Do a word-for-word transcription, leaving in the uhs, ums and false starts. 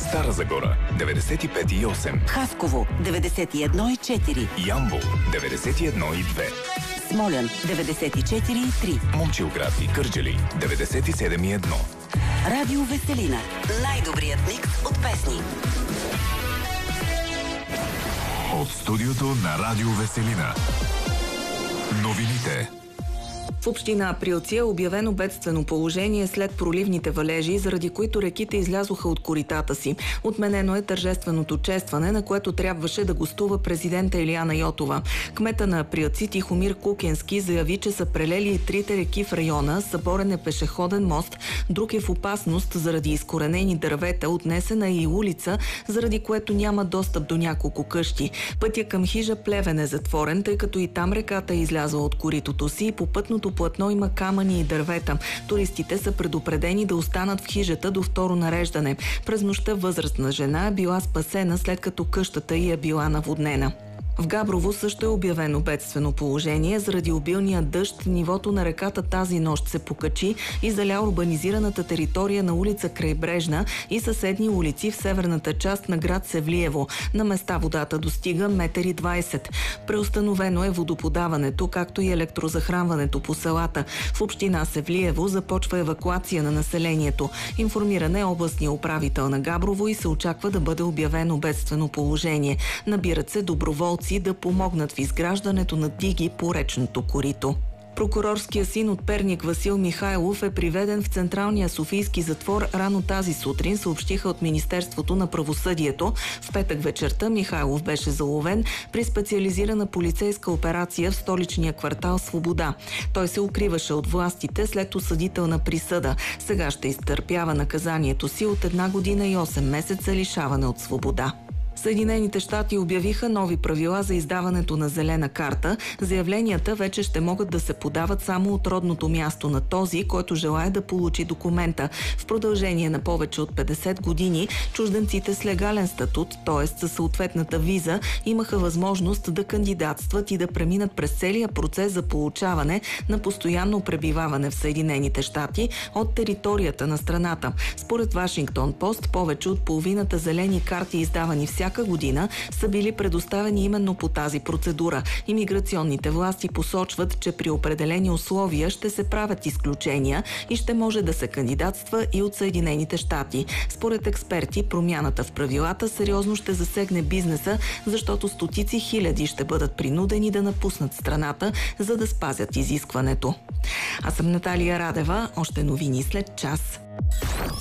Стара Загора деветдесет и пет и осем, Хасково деветдесет и едно и четири, Ямбол деветдесет и едно и две, Смолян деветдесет и четири и три, Момчилград и Кърджали деветдесет и седем и едно. Радио Веселина. Най-добрият микс от песни. От студиото на Радио Веселина. Новините. В община Априлци е обявено бедствено положение след проливните валежи, заради които реките излязоха от коритата си. Отменено е тържественото честване, на което трябваше да гостува президента Илияна Йотова. Кмета на Априлци Тихомир Кукенски заяви, че са прелели и трите реки в района, съборен е пешеходен мост, друг е в опасност заради изкоренени дървета, отнесена е и улица, заради което няма достъп до няколко къщи. Пътя към хижа Плевен е затворен, тъй като и там реката е излязла от коритото си и по пътното платно има камъни и дървета. Туристите са предупредени да останат в хижата до второ нареждане. През нощта възрастна жена е била спасена, след като къщата й е била наводнена. В Габрово също е обявено бедствено положение. Заради обилния дъжд нивото на реката тази нощ се покачи и заля урбанизираната територия на улица Крайбрежна и съседни улици в северната част на град Севлиево. На места водата достига метър и двайсет. Преустановено е водоподаването, както и електрозахранването по селата. В община Севлиево започва евакуация на населението. Информиран е областния управител на Габрово и се очаква да бъде обявено бедствено положение. Набират се доброволци да помогнат в изграждането на диги по речното корито. Прокурорския син от Перник Васил Михайлов е приведен в Централния софийски затвор рано тази сутрин, съобщиха от Министерството на правосъдието. В петък вечерта Михайлов беше заловен при специализирана полицейска операция в столичния квартал Свобода. Той се укриваше от властите след осъдителна присъда. Сега ще изтърпява наказанието си от една година и осем месеца лишаване от свобода. Съединените щати обявиха нови правила за издаването на зелена карта. Заявленията вече ще могат да се подават само от родното място на този, който желае да получи документа. В продължение на повече от петдесет години чужденците с легален статут, т.е. със съответната виза, имаха възможност да кандидатстват и да преминат през целия процес за получаване на постоянно пребиваване в Съединените щати от територията на страната. Според Вашингтон Пост, повече от половината зелени карти, издавани всяка Всяка година, са били предоставени именно по тази процедура. Имиграционните власти посочват, че при определени условия ще се правят изключения и ще може да се кандидатства и от Съединените щати. Според експерти, промяната в правилата сериозно ще засегне бизнеса, защото стотици хиляди ще бъдат принудени да напуснат страната, за да спазят изискването. Аз съм Наталия Радева. Още новини след час.